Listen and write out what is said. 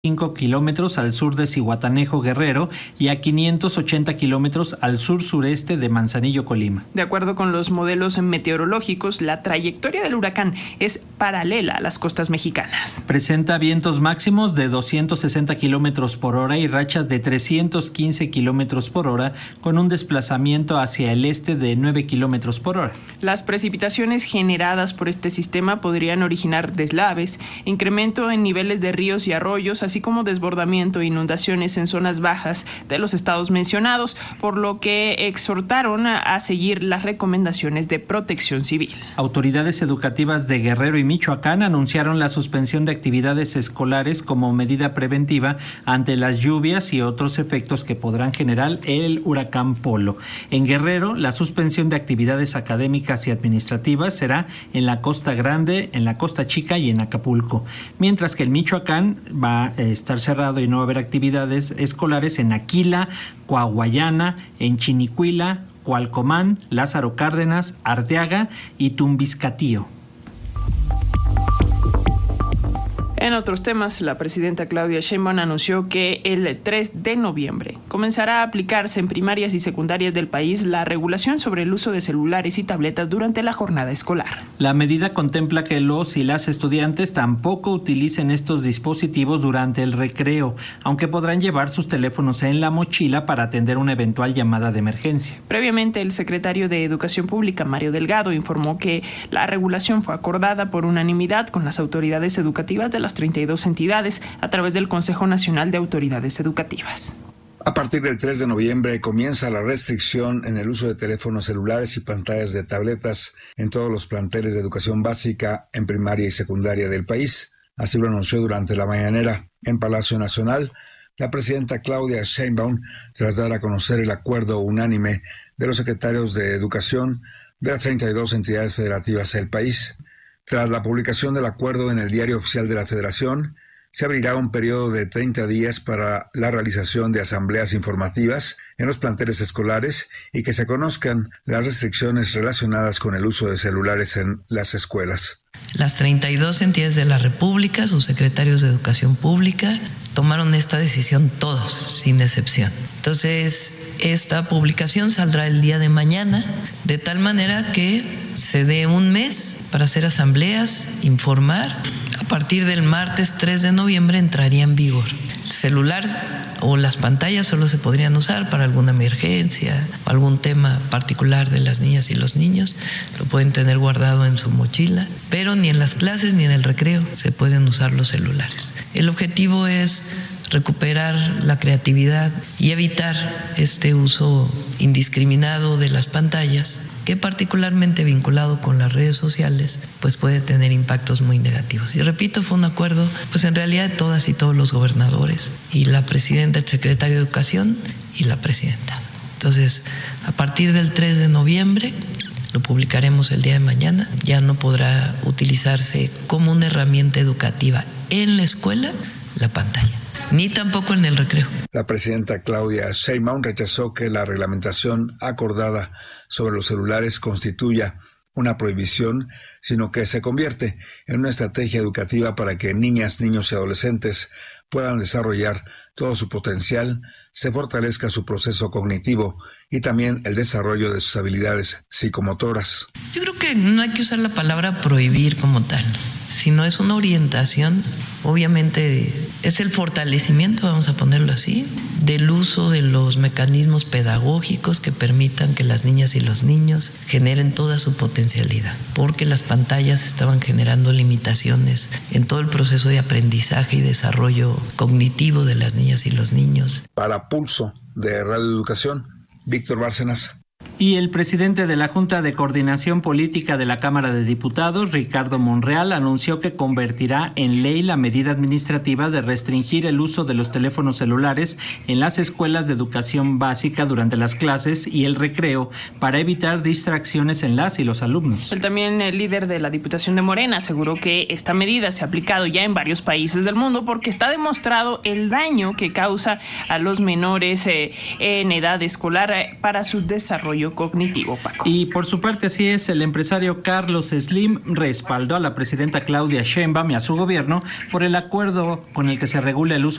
5 kilómetros al sur de Zihuatanejo, Guerrero, y a 580 kilómetros al sur-sureste de Manzanillo, Colima. De acuerdo con los modelos meteorológicos, la trayectoria del huracán es paralela a las costas mexicanas. Presenta vientos máximos de 260 kilómetros por hora y rachas de 315 kilómetros por hora, con un desplazamiento hacia el este de 9 kilómetros por hora. Las precipitaciones generadas por este sistema podrían originar deslaves, incremento en niveles de ríos y arroyos, así como desbordamiento e inundaciones en zonas bajas de los estados mencionados, por lo que exhortaron a seguir las recomendaciones de Protección Civil. Autoridades educativas de Guerrero y Michoacán anunciaron la suspensión de actividades escolares como medida preventiva ante las lluvias y otros efectos que podrán generar el huracán Polo. En Guerrero, la suspensión de actividades académicas y administrativas será en la Costa Grande, en la Costa Chica y en Acapulco, mientras que el Michoacán va a estar cerrado y no va a haber actividades escolares en Aquila, Coahuayana, en Chinicuila, Cualcomán, Lázaro Cárdenas, Arteaga y Tumbiscatío. En otros temas, la presidenta Claudia Sheinbaum anunció que el 3 de noviembre comenzará a aplicarse en primarias y secundarias del país la regulación sobre el uso de celulares y tabletas durante la jornada escolar. La medida contempla que los y las estudiantes tampoco utilicen estos dispositivos durante el recreo, aunque podrán llevar sus teléfonos en la mochila para atender una eventual llamada de emergencia. Previamente, el secretario de Educación Pública, Mario Delgado, informó que la regulación fue acordada por unanimidad con las autoridades educativas de las 32 entidades a través del Consejo Nacional de Autoridades Educativas. A partir del 3 de noviembre comienza la restricción en el uso de teléfonos celulares y pantallas de tabletas en todos los planteles de educación básica en primaria y secundaria del país. Así lo anunció durante la mañanera en Palacio Nacional la presidenta Claudia Sheinbaum, tras dar a conocer el acuerdo unánime de los secretarios de Educación de las 32 entidades federativas del país. Tras la publicación del acuerdo en el Diario Oficial de la Federación, se abrirá un periodo de 30 días para la realización de asambleas informativas en los planteles escolares y que se conozcan las restricciones relacionadas con el uso de celulares en las escuelas. Las 32 entidades de la República, sus secretarios de Educación Pública, tomaron esta decisión todos, sin excepción. Entonces, esta publicación saldrá el día de mañana, de tal manera que se dé un mes para hacer asambleas, informar. A partir del martes 3 de noviembre entraría en vigor. El celular o las pantallas solo se podrían usar para alguna emergencia, algún tema particular de las niñas y los niños, lo pueden tener guardado en su mochila, pero ni en las clases ni en el recreo se pueden usar los celulares. El objetivo es recuperar la creatividad y evitar este uso indiscriminado de las pantallas, que particularmente vinculado con las redes sociales, pues puede tener impactos muy negativos. Y repito, fue un acuerdo, pues en realidad de todas y todos los gobernadores, y la presidenta, el secretario de Educación y la presidenta. Entonces, a partir del 3 de noviembre, lo publicaremos el día de mañana, ya no podrá utilizarse como una herramienta educativa en la escuela la pantalla, ni tampoco en el recreo. La presidenta Claudia Sheinbaum rechazó que la reglamentación acordada sobre los celulares constituya una prohibición, sino que se convierte en una estrategia educativa para que niñas, niños y adolescentes puedan desarrollar todo su potencial, se fortalezca su proceso cognitivo y también el desarrollo de sus habilidades psicomotoras. Yo creo que no hay que usar la palabra prohibir como tal, sino es una orientación, obviamente es el fortalecimiento, vamos a ponerlo así, del uso de los mecanismos pedagógicos que permitan que las niñas y los niños generen toda su potencialidad, porque las pantallas estaban generando limitaciones en todo el proceso de aprendizaje y desarrollo cognitivo de las niñas y los niños. Para Pulso de Radio Educación, Víctor Bárcenas. Y el presidente de la Junta de Coordinación Política de la Cámara de Diputados, Ricardo Monreal, anunció que convertirá en ley la medida administrativa de restringir el uso de los teléfonos celulares en las escuelas de educación básica durante las clases y el recreo para evitar distracciones en las y los alumnos. El también el líder de la Diputación de Morena aseguró que esta medida se ha aplicado ya en varios países del mundo porque está demostrado el daño que causa a los menores en edad escolar para su desarrollo desarrollo cognitivo, Paco. Y por su parte, así es, el empresario Carlos Slim respaldó a la presidenta Claudia Sheinbaum y a su gobierno por el acuerdo con el que se regula el uso